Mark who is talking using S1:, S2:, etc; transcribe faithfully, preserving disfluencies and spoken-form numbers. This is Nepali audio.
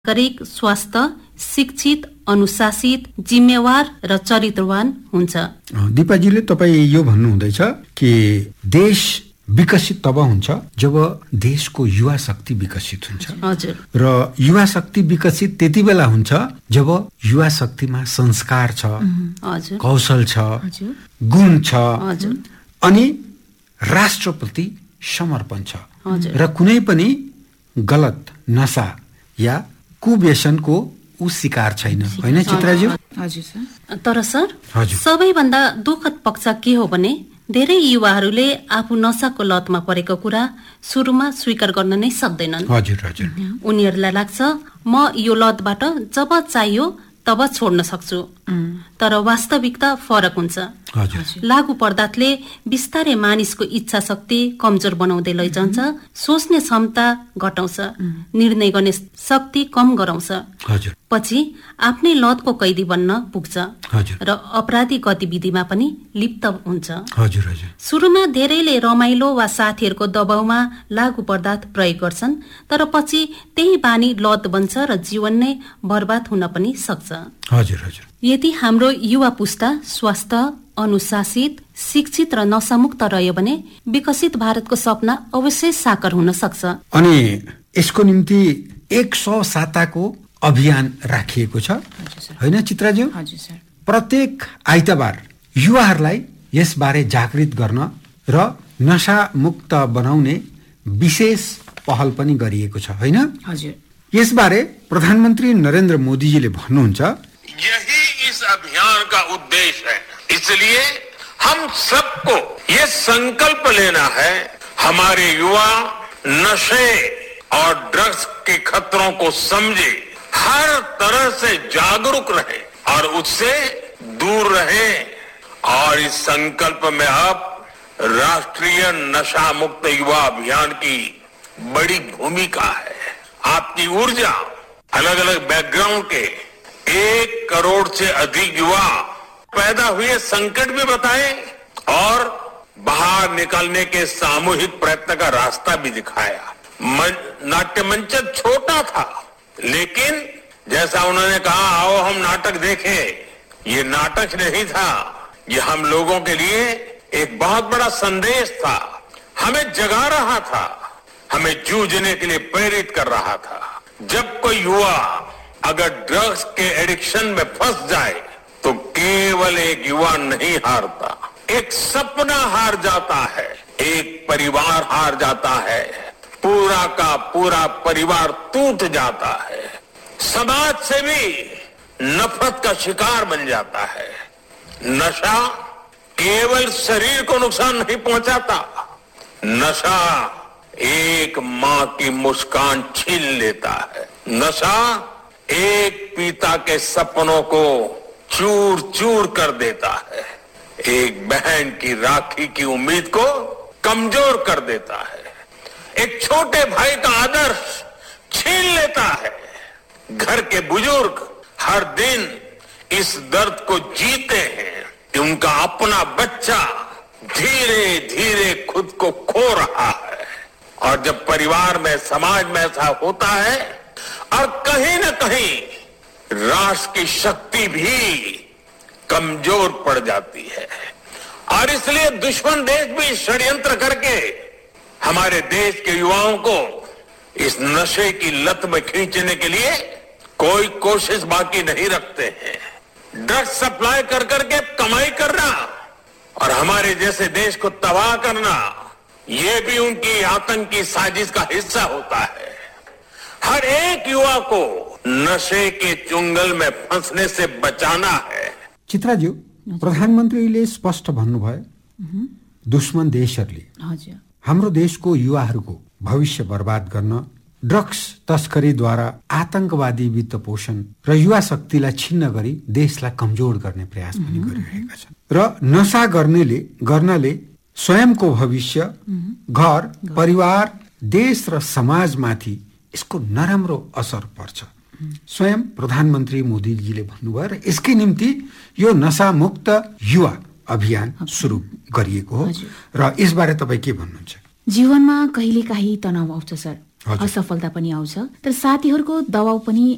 S1: नागरिक स्वस्थ, शिक्षित, अनुशासित, जिम्मेवार र चरित्रवान हुन्छ।
S2: दिपाजीले तपाईँ यो भन्नुहुँदैछ कि देश विकसित तब हुन्छ जब देशको युवा शक्ति विकसित हुन्छ।
S1: हजुर।
S2: र युवा शक्ति विकसित त्यति बेला हुन्छ जब युवा शक्तिमा संस्कार छ,
S1: हजुर,
S2: कौशल छ,
S1: हजुर,
S2: गुण छ,
S1: हजुर,
S2: अनि राष्ट्रप्रति समर्पण छ,
S1: हजुर,
S2: र कुनै पनि गलत नशा या कुव्यसनको ऊ शिकार छैन, होइन चित्राज्यू?
S3: हजुर सर।
S1: तर सर,
S2: हजुर,
S1: सबैभन्दा दुःखद पक्ष के हो भने धेरै युवाहरूले आफू नशाको लतमा परेको कुरा सुरुमा स्वीकार गर्न नै सक्दैनन्।
S2: हजुर हजुर।
S1: उनीहरूलाई लाग्छ म यो लतबाट जब चाहियो तब छोड्न सक्छु, तर वास्तविकता फरक हुन्छ।
S2: हजुर।
S1: लागु पदार्थले बिस्तारै मानिसको इच्छा शक्ति कमजोर बनाउँदै लैजान्छ, सोच्ने क्षमता घटाउँछ, निर्णय गर्ने शक्ति कम गराउँछ,
S2: हजुर,
S1: पछि आफ्नै लतको कैदी बन्न पुग्छ,
S2: हजुर,
S1: र अपराधी गतिविधिमा पनि लिप्त हुन्छ।
S2: हजुर हजुर।
S1: सुरुमा धेरैले रमाइलो वा साथीहरूको दबाउमा लागु पदार्थ प्रयोग गर्छन्, तर पछि त्यही बानी लत बन्छ र जीवन नै बर्बाद हुन पनि सक्छ।
S2: हजुर हजुर।
S1: यदि हाम्रो युवा पुस्ता स्वस्थ, अनुशासित, शिक्षित र नशामुक्त रह्यो भने विकसित भारतको सपना अवश्य साकार हुन सक्छ।
S2: अनि यसको निम्ति एक सौ साताको अभियान राखिएको छ, होइन चित्राज्यू?
S3: हजुर सर।
S2: प्रत्येक आइतबार युवाहरूलाई यसबारे जागृत गर्न र नशामुक्त बनाउने विशेष पहल पनि गरिएको छ, होइन?
S3: हजुर।
S2: यसबारे प्रधानमन्त्री नरेन्द्र मोदीजीले भन्नुहुन्छ,
S4: यही इस अभियान का उद्देश्य है। इसलिए हम सबको ये संकल्प लेना है, हमारे युवा नशे और ड्रग्स के खतरों को समझे, हर तरह से जागरूक रहे और उससे दूर रहे। और इस संकल्प में अब राष्ट्रीय नशा मुक्त युवा अभियान की बड़ी भूमिका है। आपकी ऊर्जा, अलग अलग बैकग्राउंड के एक करोड़ से अधिक युवा पैदा हुए संकट भी बताए और बाहर निकलने के सामूहिक प्रयत्न का रास्ता भी दिखाया। नाट्य मंच छोटा था, लेकिन जैसा उन्होंने कहा आओ हम नाटक देखें, ये नाटक नहीं था, ये हम लोगों के लिए एक बहुत बड़ा संदेश था, हमें जगा रहा था, हमें जूझने के लिए प्रेरित कर रहा था। जब कोई युवा अगर ड्रग्स के एडिक्शन में फंस जाए तो केवल एक युवा नहीं हारता, एक सपना हार जाता है, एक परिवार हार जाता है, पूरा का पूरा परिवार टूट जाता है, समाज से भी नफरत का शिकार बन जाता है। नशा केवल शरीर को नुकसान नहीं पहुंचाता, नशा एक माँ की मुस्कान छीन लेता है, नशा एक पिता के सपनों को चूर चूर कर देता है, एक बहन की राखी की उम्मीद को कमजोर कर देता है, एक छोटे भाई का आदर्श छीन लेता है। घर के बुजुर्ग हर दिन इस दर्द को जीते हैं कि उनका अपना बच्चा धीरे धीरे खुद को खो रहा है। और जब परिवार में, समाज में ऐसा होता है और कहीं न कहीं राष्ट्र की शक्ति भी कमजोर पड़ जाती है। और इसलिए दुश्मन देश भी षड्यंत्र करके हमारे देश के युवाओं को इस नशे की लत में खींचने के लिए कोई कोशिश बाकी नहीं रखते हैं। ड्रग्स सप्लाई कर करके कमाई करना और हमारे जैसे देश को तबाह करना, ये भी उनकी आतंकी साजिश का हिस्सा होता है। हर एक युवा को नशे के चुंगल में फंसने से बचाना है।
S2: चित्राज्यू, प्रधानमन्त्रीले स्पष्ट भन्नुभयो दुश्मन देशहरूले हाम्रो देशको युवाहरूको भविष्य बर्बाद गर्न, ड्रग्स तस्करीद्वारा आतंकवादी वित्त पोषण र युवा शक्तिलाई छिन्न गरी देशलाई कमजोर गर्ने प्रयास पनि गरिरहेका छन्। र नशा गर्नेले गर्नाले स्वयंको भविष्य, घर, परिवार, देश र समाजमाथि यसको नराम्रो असर पर्छ। स्वयं प्रधानमन्त्री मोदीजीले भन्नुभयो र यसकै निम्ति यो नशामुक्त युवा अभियान सुरु गरिएको हो। र यसबारे तपाईँ के भन्नुहुन्छ?
S3: जीवनमा कहिलेकाहीँ तनाव आउँछ सर, असफलता पनि आउँछ, तर साथीहरूको दबाउ पनि